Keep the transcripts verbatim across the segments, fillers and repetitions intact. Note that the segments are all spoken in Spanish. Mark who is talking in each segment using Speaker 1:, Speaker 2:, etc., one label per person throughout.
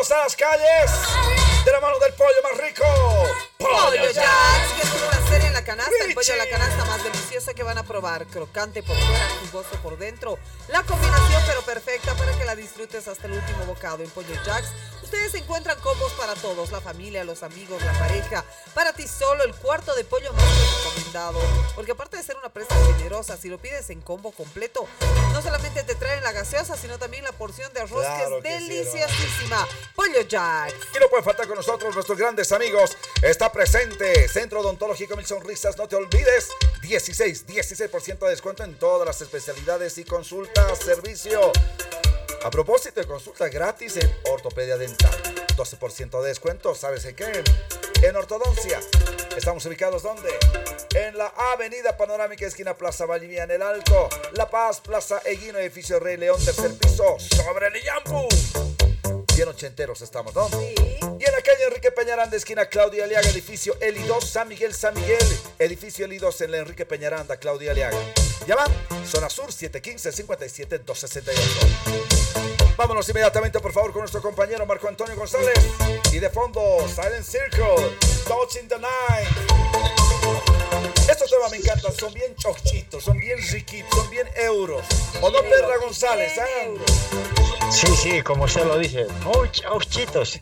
Speaker 1: Vamos a las calles de la mano del pollo más rico.
Speaker 2: Pollo Jacks, que es una serie en la canasta, el pollo en la canasta más deliciosa que van a probar, crocante por fuera, jugoso por dentro. La combinación pero perfecta para que la disfrutes hasta el último bocado. En Pollo Jacks ustedes encuentran combos para todos, la familia, los amigos, la pareja. Para ti solo el cuarto de pollo más recomendado, porque aparte de ser una presa generosa, si lo pides en combo completo, no solamente te traen la gaseosa, sino también la porción de arroz,
Speaker 1: claro
Speaker 2: que es
Speaker 1: que
Speaker 2: deliciosísima. Sí, Pollo Jacks.
Speaker 1: Y no puede faltar con nosotros nuestros grandes amigos. Está presente Centro Odontológico Mil Sonrisas. No te olvides, dieciséis, dieciséis por ciento de descuento en todas las especialidades y consultas, servicio. A propósito de consulta gratis en ortopedia dental, doce por ciento de descuento, ¿sabes en qué? En ortodoncia. ¿Estamos ubicados dónde? En la Avenida Panorámica, esquina Plaza Valdivia, en el Alto, La Paz, Plaza Eguino, edificio Rey León, tercer piso, sobre el Iyampu. Bien ochenteros estamos, ¿no?
Speaker 2: Sí.
Speaker 1: Y en la calle Enrique Peñaranda, esquina Claudia Aliaga, edificio Eli dos, San Miguel, San Miguel. Edificio Eli dos en la Enrique Peñaranda, Claudia Aliaga. Llama, zona sur, siete uno cinco, cinco siete, dos seis ocho. Vámonos inmediatamente, por favor, con nuestro compañero Marco Antonio González. Y de fondo, Silent Circle, Touching the Night. Estos temas me encantan, son bien chochitos, son bien riquitos, son bien euros. ¿O no, Perla González? ¿Eh?
Speaker 3: Sí, sí, como se lo dice, muy chochitos.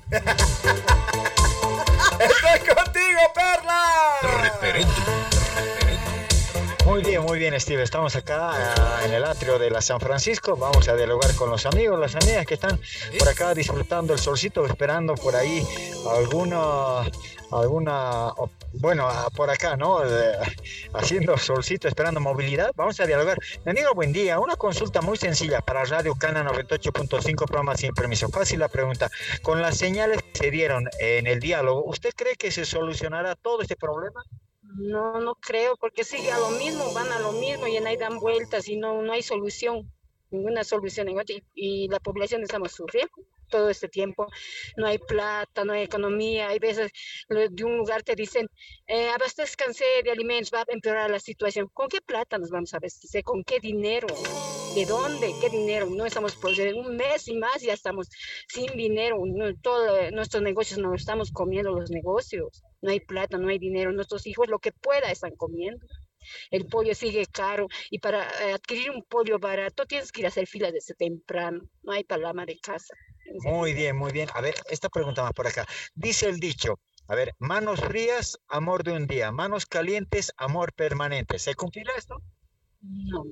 Speaker 1: ¡Estoy contigo, Perla!
Speaker 4: Referéndum.
Speaker 3: Muy bien, muy bien, Steve. Estamos acá uh, en el atrio de la San Francisco. Vamos a dialogar con los amigos, las amigas que están por acá disfrutando el solcito, esperando por ahí alguna, alguna, bueno, por acá, ¿no? Eh, haciendo solcito, esperando movilidad. Vamos a dialogar. Mi amigo, buen día. Una consulta muy sencilla para Radio Cana noventa y ocho punto cinco, programa Sin Permiso. Fácil la pregunta. Con las señales que se dieron en el diálogo, ¿usted cree que se solucionará todo este problema?
Speaker 5: No, no creo, porque sigue a lo mismo, van a lo mismo y en ahí dan vueltas y no, no hay solución, ninguna solución. Y, y la población estamos sufriendo todo este tiempo. No hay plata, no hay economía. Hay veces de un lugar te dicen, eh, abastezcanse de alimentos, va a empeorar la situación. ¿Con qué plata nos vamos a abastecer? ¿Con qué dinero? ¿De dónde? ¿Qué dinero? No estamos por un mes y más, ya estamos sin dinero. No, todos nuestros negocios nos estamos comiendo los negocios. No hay plata, no hay dinero. Nuestros hijos lo que pueda están comiendo. El pollo sigue caro y para eh, adquirir un pollo barato tienes que ir a hacer fila desde temprano. No hay palama de casa.
Speaker 3: Muy bien, muy bien. A ver, esta pregunta más por acá. Dice el dicho, a ver, manos frías, amor de un día. Manos calientes, amor permanente. ¿Se cumplirá esto?
Speaker 5: No,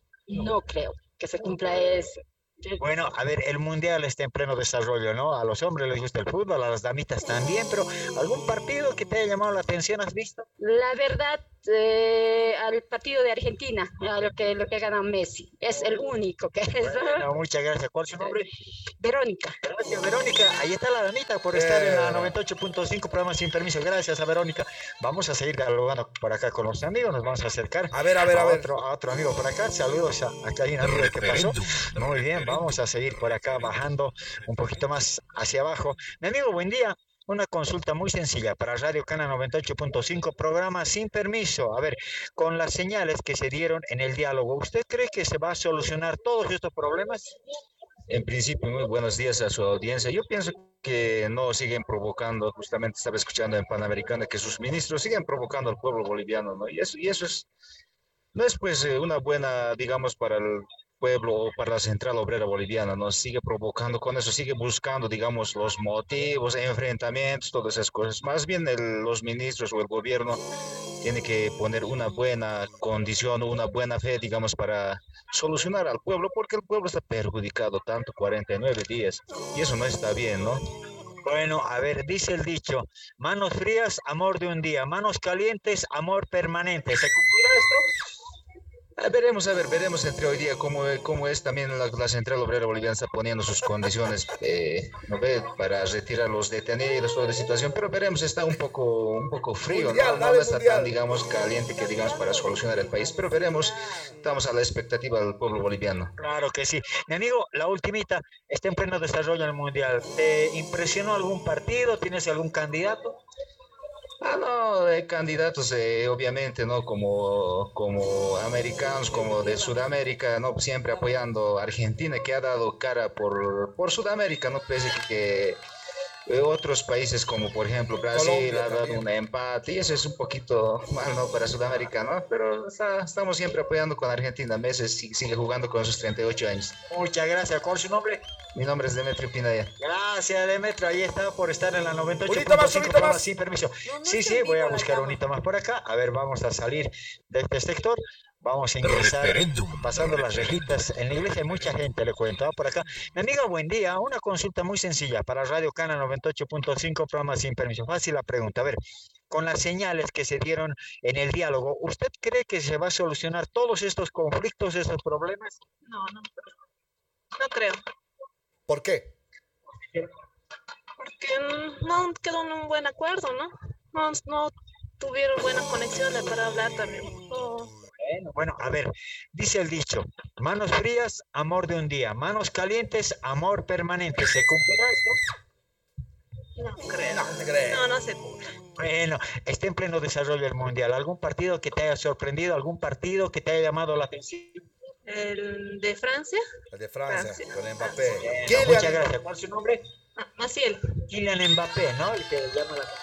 Speaker 5: no creo que se cumpla eso.
Speaker 3: Bueno, a ver, el mundial está en pleno desarrollo, ¿no? A los hombres les gusta el fútbol, a las damitas también, pero ¿algún partido que te haya llamado la atención has visto?
Speaker 5: La verdad, eh, al partido de Argentina, a lo que, lo que gana Messi, es el único que es.
Speaker 3: Bueno, muchas gracias. ¿Cuál es su nombre?
Speaker 5: Verónica.
Speaker 3: Gracias, Verónica. Ahí está la damita por estar
Speaker 1: eh.
Speaker 3: en la noventa y ocho punto cinco, programa Sin Permiso. Gracias a Verónica. Vamos a seguir dialogando por acá con los amigos, nos vamos a acercar.
Speaker 1: A ver, a ver, a, a ver.
Speaker 3: Otro, a otro amigo por acá. Saludos a, a Karina Ríos, ¿qué pasó? Muy bien, vamos a seguir por acá bajando un poquito más hacia abajo. Mi amigo, buen día. Una consulta muy sencilla para Radio Cana noventa y ocho punto cinco, programa Sin Permiso. A ver, con las señales que se dieron en el diálogo, ¿usted cree que se va a solucionar todos estos problemas?
Speaker 4: En principio, muy buenos días a su audiencia. Yo pienso que no siguen provocando, justamente estaba escuchando en Panamericana que sus ministros siguen provocando al pueblo boliviano, ¿no? Y eso, y eso es, no es pues eh, una buena, digamos, para el pueblo o para la central obrera boliviana, ¿no? Sigue provocando con eso, sigue buscando, digamos, los motivos, enfrentamientos, todas esas cosas. Más bien el- los ministros o el gobierno tiene que poner una buena condición, una buena fe, digamos, para solucionar al pueblo, porque el pueblo está perjudicado tanto cuarenta y nueve días, y eso no está bien, ¿no?
Speaker 3: Bueno, a ver, dice el dicho, manos frías, amor de un día, manos calientes, amor permanente. ¿Se cumplirá esto?
Speaker 4: Ah, veremos, a ver, veremos entre hoy día cómo, cómo es también la, la Central Obrera Boliviana está poniendo sus condiciones, eh, ¿no ve? Para retirar los detenidos, toda la situación, pero veremos, está un poco, un poco frío,
Speaker 1: Mundial,
Speaker 4: ¿no? No,
Speaker 1: dale,
Speaker 4: no está
Speaker 1: mundial.
Speaker 4: tan, digamos, caliente que digamos para solucionar el país, pero veremos, estamos a la expectativa del pueblo boliviano.
Speaker 3: Claro que sí. Mi amigo, la ultimita, está en pleno desarrollo en el Mundial. ¿Te impresionó algún partido? ¿Tienes algún candidato?
Speaker 4: Ah, no, hay candidatos, eh, obviamente, ¿no? Como, como americanos, como de Sudamérica, ¿no? Siempre apoyando a Argentina, que ha dado cara por, por Sudamérica, ¿no? Pese que eh, otros países como por ejemplo Brasil
Speaker 1: Colombia
Speaker 4: ha dado
Speaker 1: también.
Speaker 4: un empate y eso es un poquito mal, ¿no? Para Sudamérica, ¿no? Pero está- estamos siempre apoyando con Argentina. Messi sigue, sigue jugando con sus treinta y ocho años.
Speaker 3: Muchas gracias. ¿Cuál es su nombre?
Speaker 4: Mi nombre es Demetrio Pinaya.
Speaker 3: Gracias, Demetrio. Ahí está por estar en la noventa y ocho
Speaker 1: Unito
Speaker 3: punto
Speaker 1: más,
Speaker 3: cinco
Speaker 1: unito
Speaker 3: programa
Speaker 1: más.
Speaker 3: sin permiso.
Speaker 2: No, no
Speaker 3: Sí,
Speaker 2: está
Speaker 3: sí,
Speaker 2: en
Speaker 3: voy a
Speaker 2: vivo la
Speaker 3: buscar un
Speaker 2: llama.
Speaker 3: hito más por acá. A ver, vamos a salir de este sector. Vamos a ingresar pasando las rejitas. En la iglesia hay mucha gente, le cuento. ¿ah? Por acá. Mi amiga, buen día. Una consulta muy sencilla para Radio Cana noventa y ocho punto cinco, programa sin permiso. Fácil la pregunta. A ver, con las señales que se dieron en el diálogo, ¿usted cree que se va a solucionar todos estos conflictos, estos problemas?
Speaker 6: No, no, no creo,
Speaker 1: ¿Por qué?
Speaker 6: porque mm, no quedó en un buen acuerdo, ¿no? No, no tuvieron buenas conexiones para hablar también. No,
Speaker 3: Bueno, bueno, a ver, dice el dicho, manos frías, amor de un día, manos calientes, amor permanente. ¿Se cumplirá esto?
Speaker 6: no creo.
Speaker 1: No te creo.
Speaker 6: No, no se cumple.
Speaker 3: Bueno, está en pleno desarrollo el mundial. ¿Algún partido que te haya sorprendido? ¿Algún partido que te haya llamado la atención?
Speaker 6: El de Francia,
Speaker 1: El de Francia,
Speaker 6: Francia.
Speaker 1: con Mbappé.
Speaker 3: Bueno,
Speaker 1: Kylian.
Speaker 3: muchas gracias. ¿Cuál es su nombre?
Speaker 6: ah, Maciel,
Speaker 3: Kylian Mbappé, ¿no? El que llama la...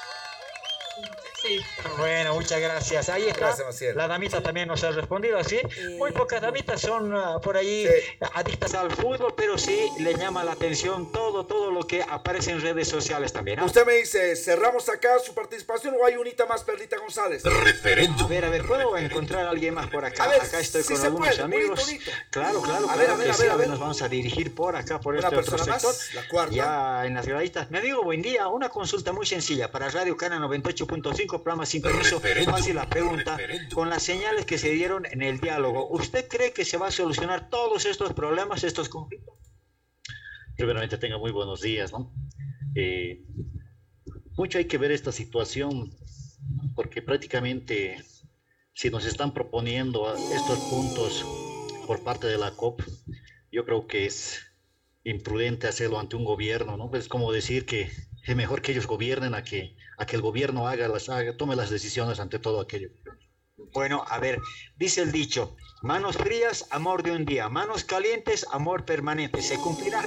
Speaker 6: sí.
Speaker 3: Bueno, muchas gracias. Ahí está.
Speaker 1: Gracias, Maciel.
Speaker 3: La damita también nos ha respondido así. Muy pocas damitas son uh, por ahí
Speaker 1: Sí.
Speaker 3: adictas al fútbol, pero sí le llama la atención todo, todo lo que aparece en redes sociales también. ¿ah?
Speaker 1: Usted me dice, ¿cerramos acá su participación o hay unita más, Perlita González?
Speaker 3: A ver, a ver, ¿puedo encontrar a alguien más por acá?
Speaker 1: A ver,
Speaker 3: acá estoy
Speaker 1: si
Speaker 3: con
Speaker 1: se
Speaker 3: algunos
Speaker 1: puede,
Speaker 3: amigos.
Speaker 1: bonito, bonito.
Speaker 3: Claro, claro,
Speaker 1: A
Speaker 3: claro
Speaker 1: ver, a ver,
Speaker 3: que
Speaker 1: a
Speaker 3: sí.
Speaker 1: ver,
Speaker 3: A
Speaker 1: a
Speaker 3: ver,
Speaker 1: ver.
Speaker 3: nos vamos a dirigir por acá, por
Speaker 1: Una
Speaker 3: este otro
Speaker 1: persona
Speaker 3: sector.
Speaker 1: más, la cuarta.
Speaker 3: Ya en las graditas. Me digo, buen día. Una consulta muy sencilla para Radio Cana noventa y ocho punto cinco, programa sin permiso. Fácil la pregunta. Con las señales que se dieron en el diálogo, ¿usted cree que se va a solucionar todos estos problemas, estos conflictos?
Speaker 7: Primeramente tenga muy buenos días, ¿no? Eh, mucho hay que ver esta situación, porque prácticamente si nos están proponiendo estos puntos por parte de la C O P, yo creo que es imprudente hacerlo ante un gobierno, ¿no? Es como decir que es mejor que ellos gobiernen a que, a que el gobierno haga las, haga, tome las decisiones ante todo aquello.
Speaker 3: Bueno, a ver, dice el dicho, manos frías, amor de un día, manos calientes, amor permanente. ¿Se cumplirá?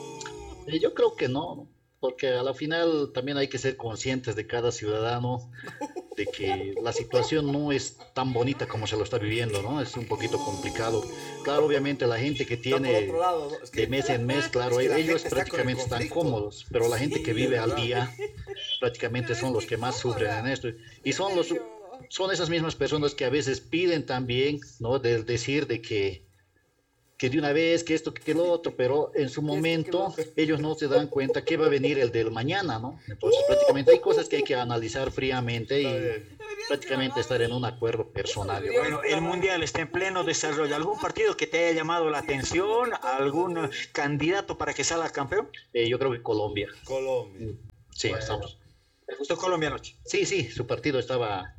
Speaker 7: Eh, yo creo que no, ¿no? Porque a la final también hay que ser conscientes de cada ciudadano de que la situación no es tan bonita como se lo está viviendo, ¿no? Es un poquito complicado. Claro, obviamente la gente que
Speaker 1: Está por
Speaker 7: tiene
Speaker 1: otro lado, ¿no? Es que-
Speaker 7: de mes en mes, claro,
Speaker 1: es que la
Speaker 7: ellos
Speaker 1: gente está con el
Speaker 7: prácticamente están
Speaker 1: conflicto.
Speaker 7: cómodos, pero la gente
Speaker 1: Sí,
Speaker 7: que vive al
Speaker 1: ¿verdad?
Speaker 7: día prácticamente son los que más sufren en esto. Y son los son esas mismas personas que a veces piden también, ¿no? De decir de que que de una vez, que esto, que lo otro, pero en su momento ellos no se dan cuenta que va a venir el del mañana, ¿no? Entonces prácticamente hay cosas que hay que analizar fríamente y prácticamente estar en un acuerdo personal. ¿no?
Speaker 3: Bueno, el mundial está en pleno desarrollo. ¿Algún partido que te haya llamado la atención? ¿Algún eh, candidato para que salga campeón?
Speaker 7: Eh, yo creo que Colombia,
Speaker 1: Colombia.
Speaker 7: sí, estamos.
Speaker 3: ¿Te gustó Colombia anoche?
Speaker 7: Sí, sí, su partido estaba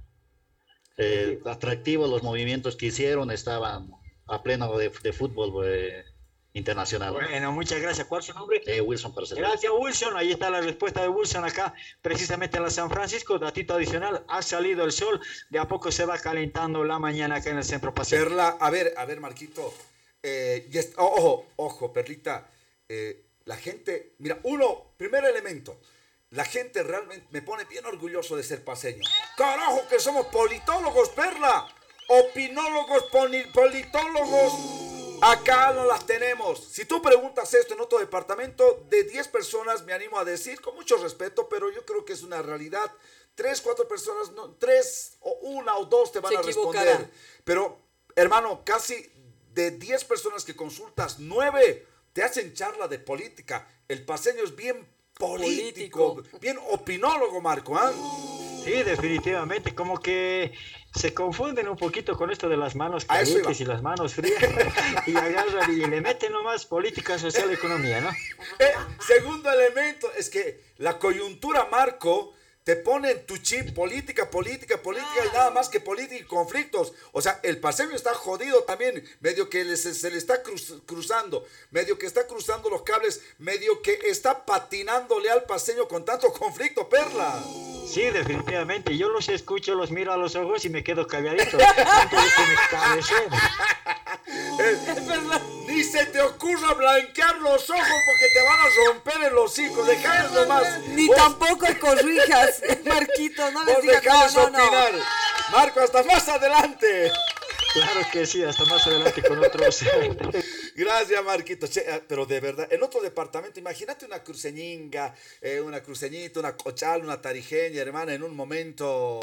Speaker 7: eh, atractivo, los movimientos que hicieron estaban a pleno de, de fútbol eh, internacional.
Speaker 3: Bueno, muchas gracias. ¿Cuál es su nombre?
Speaker 7: Eh, Wilson Parcero.
Speaker 3: Gracias, Wilson. Ahí está la respuesta de Wilson acá, precisamente en la San Francisco. Datito adicional, ha salido el sol. De a poco se va calentando la mañana acá en el Centro Pacífico.
Speaker 1: Perla, a ver, a ver, Marquito. Eh, y es- oh, ojo, ojo, Perlita. eh, la gente, mira, uno, primer elemento. La gente realmente me pone bien orgulloso de ser paseño. Carajo, que somos politólogos, Perla. Opinólogos, poli- politólogos. Acá no las tenemos. Si tú preguntas esto en otro departamento, de diez personas me animo a decir, con mucho respeto, pero yo creo que es una realidad. Tres, cuatro personas, no, tres o una o dos te van
Speaker 2: Se
Speaker 1: a
Speaker 2: equivocará.
Speaker 1: responder. Pero, hermano, casi de diez personas que consultas, nueve te hacen charla de política. El paseño es bien político,
Speaker 2: Político.
Speaker 1: bien opinólogo, Marco, ¿ah?
Speaker 3: Sí, definitivamente. Como que se confunden un poquito con esto de las manos
Speaker 1: A eso
Speaker 3: calientes y
Speaker 1: iba.
Speaker 3: las manos frías. Y agarran y le meten nomás política, social, economía, ¿no?
Speaker 1: Eh, segundo elemento es que la coyuntura, Marco, te pone en tu chip política, política, política y nada más que política y conflictos. O sea, el paseño está jodido también, medio que le- se, se le está cruz- cruzando, medio que está cruzando los cables, medio que está patinándole al paseño con tanto conflicto, Perla.
Speaker 3: Sí, definitivamente. Yo los escucho, los miro a los ojos y me quedo calladito. Antes de que me cabeceen.
Speaker 1: Eh, ni se te ocurra blanquear los ojos porque te van a romper el hocico. Dejales nomás.
Speaker 2: Ni
Speaker 1: Vos-
Speaker 2: tampoco corrijas, Marquito, no les
Speaker 1: Vos
Speaker 2: digas
Speaker 1: dejales
Speaker 2: no, no, no.
Speaker 1: opinar. Marco, hasta más adelante.
Speaker 3: Claro que sí, hasta más adelante con otros.
Speaker 1: Gracias, Marquito. Che, eh, pero de verdad, en otro departamento, imagínate una cruceñinga, eh, una cruceñita, una cochal, una tarijeña, hermana, en un momento.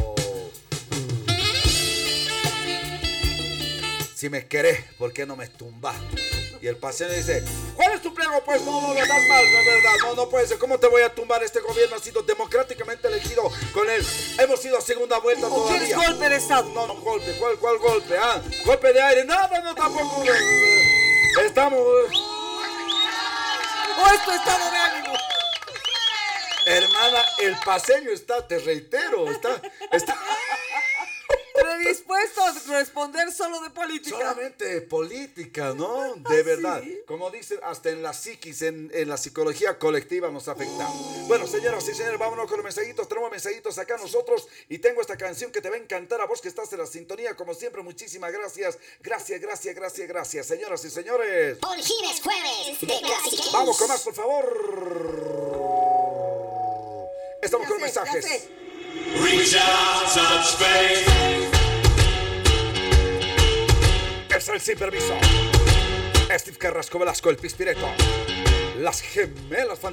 Speaker 1: Si me querés, ¿por qué no me tumbás? Y el paseño dice, ¿cuál es tu pliego? Pues no, no, lo das mal, no es verdad, no, no puede ser. ¿Cómo te voy a tumbar? Este gobierno ha sido democráticamente elegido con él. Hemos ido a segunda vuelta
Speaker 2: ¿O
Speaker 1: todavía.
Speaker 2: quieres golpe de Estado?
Speaker 1: No, no, golpe, ¿cuál, cuál golpe? Ah, golpe de aire, nada, no, tampoco. Estamos...
Speaker 2: ¿O es tu estado de ánimo?
Speaker 1: Hermana, el paseño está, te reitero, está... está...
Speaker 2: Predispuesto a responder solo de política.
Speaker 1: Solamente de política, ¿no? De verdad.
Speaker 2: ¿sí?
Speaker 1: Como dicen, hasta en la psiquis, en, en la psicología colectiva nos afecta. Bueno, señoras y señores, vámonos con los mensajitos. Tenemos mensajitos acá nosotros y tengo esta canción que te va a encantar a vos que estás en la sintonía. Como siempre, muchísimas gracias. Gracias, gracias, gracias, gracias. Señoras y señores.
Speaker 8: Orgines Jueves de Classic.
Speaker 1: Vamos con más, por favor. Estamos
Speaker 2: Ya
Speaker 1: con
Speaker 2: sé,
Speaker 1: mensajes.
Speaker 2: ya sé.
Speaker 9: Reach out, touch faith.
Speaker 1: Es el Sin Permiso. Steve Carrasco Velasco, el Pispireto. Las gemelas fantásticas.